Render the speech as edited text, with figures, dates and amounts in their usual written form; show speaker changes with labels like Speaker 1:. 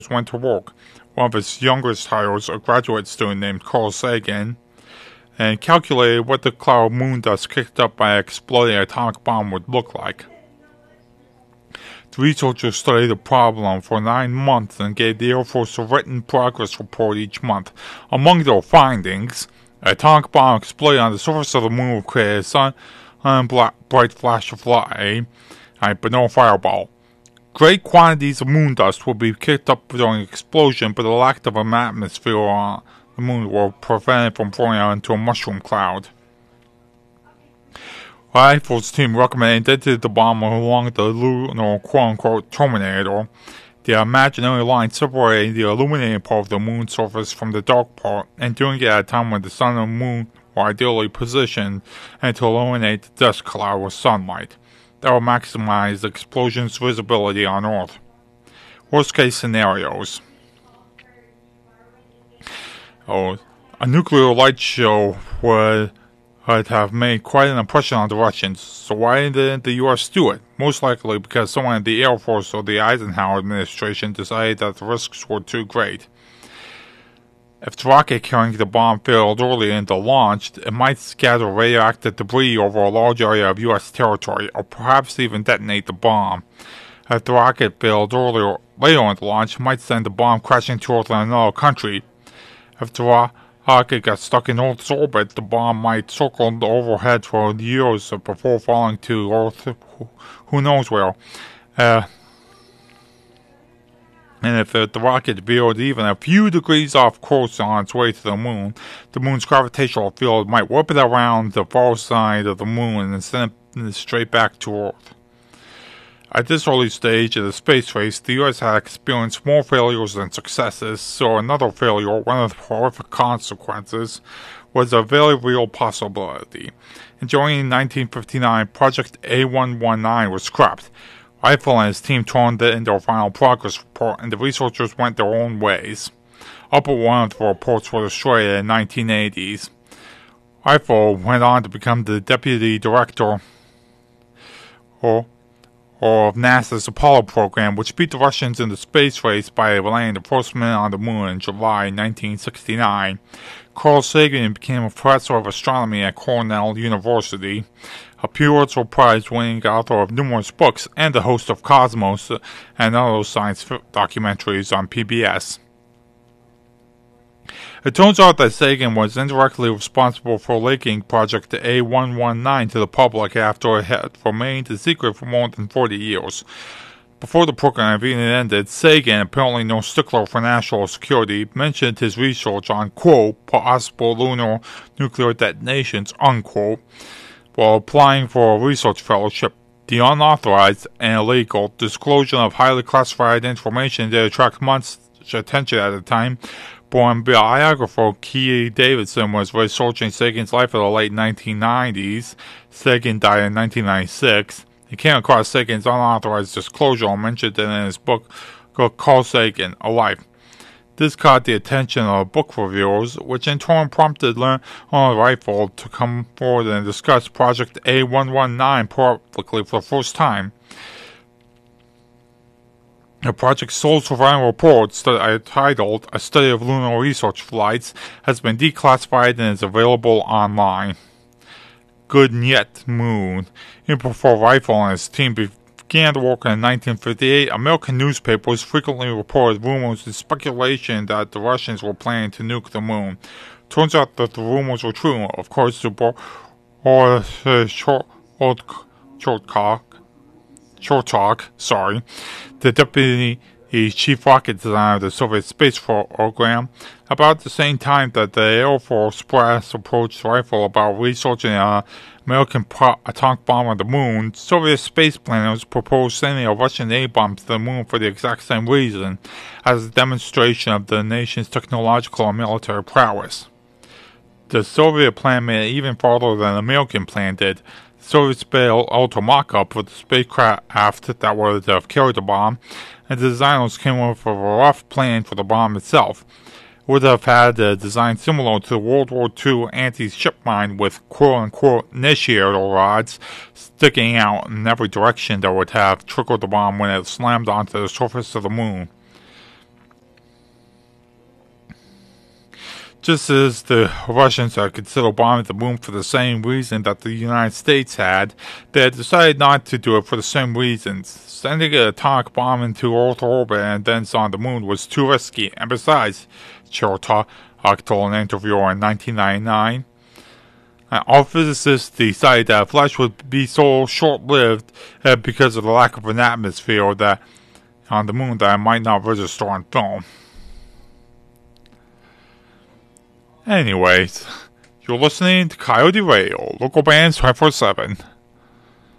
Speaker 1: went to work. One of his youngest hires, a graduate student named Carl Sagan, and calculated what the cloud of moon dust kicked up by an exploding atomic bomb would look like. The researchers studied the problem for 9 months and gave the Air Force a written progress report each month. Among their findings, an atomic bomb exploded on the surface of the moon would create a sun and bright flash of light, but no fireball. Great quantities of moon dust would be kicked up during the explosion, but the lack of an atmosphere on the moon will prevent it from forming out into a mushroom cloud. Eiffel's team recommended the bomb along the lunar quote-unquote terminator, the imaginary line separating the illuminated part of the moon's surface from the dark part, and doing it at a time when the sun and moon were ideally positioned and to illuminate the dust cloud with sunlight. That will maximize the explosion's visibility on Earth. Worst case scenarios. A nuclear light show would have made quite an impression on the Russians, so why didn't the U.S. do it? Most likely because someone in the Air Force or the Eisenhower administration decided that the risks were too great. If the rocket carrying the bomb failed early into launch, it might scatter radioactive debris over a large area of U.S. territory, or perhaps even detonate the bomb. If the rocket failed later into launch, it might send the bomb crashing to Earth in another country. If the rocket got stuck in Earth's orbit, the bomb might circle overhead for years before falling to Earth, who knows where. And if the rocket veered even a few degrees off course on its way to the moon's gravitational field might whip it around the far side of the moon and send it straight back to Earth. At this early stage of the space race, the U.S. had experienced more failures than successes, so another failure, one of the horrific consequences, was a very real possibility. In January 1959, Project A119 was scrapped. Eiffel and his team turned in their final progress report, and the researchers went their own ways. Upper one of the reports were destroyed in the 1980s. Eiffel went on to become the deputy director of NASA's Apollo program, which beat the Russians in the space race by landing the first man on the moon in July 1969. Carl Sagan became a professor of astronomy at Cornell University, a Pulitzer Prize-winning author of numerous books, and the host of Cosmos and other science documentaries on PBS. It turns out that Sagan was indirectly responsible for leaking Project A119 to the public after it had remained a secret for more than 40 years. Before the program even ended, Sagan, apparently no stickler for national security, mentioned his research on, quote, possible lunar nuclear detonations, unquote, while applying for a research fellowship. The unauthorized and illegal disclosure of highly classified information did attract much attention at the time. Born biographer Keith Davidson was researching Sagan's life in the late 1990s. Sagan died in 1996. He came across Sagan's unauthorized disclosure and mentioned it in his book, Carl Sagan, A Life. This caught the attention of book reviewers, which in turn prompted Leonard Eiffel to come forward and discuss Project A119 publicly for the first time. The project's sole surviving report, titled A Study of Lunar Research Flights, has been declassified and is available online. Good Nyet Moon. Even before Eiffel and his team began to work in 1958, American newspapers frequently reported rumors and speculation that the Russians were planning to nuke the moon. Turns out that the rumors were true. Of course, the deputy chief rocket designer of the Soviet space program, about the same time that the Air Force brass approached Eiffel about researching an American atomic bomb on the moon, Soviet space planners proposed sending a Russian A-bomb to the moon for the exact same reason, as a demonstration of the nation's technological and military prowess. The Soviet plan made it even farther than the American plan did. The Soviets built auto mock-up with the spacecraft that would have carried the bomb, and the designers came up with a rough plan for the bomb itself. It would have had a design similar to the World War II anti-ship mine with quote-unquote initiator rods sticking out in every direction that would have triggered the bomb when it slammed onto the surface of the moon. Just as the Russians had considered bombing the moon for the same reason that the United States had, they had decided not to do it for the same reasons. Sending an atomic bomb into Earth orbit and then on the moon was too risky, and besides, Chertoff told an interviewer in 1999, all physicists decided that flash would be so short-lived because of the lack of an atmosphere that on the moon that it might not register on film. Anyways, you're listening to Coyote Radio, local bands 24/7.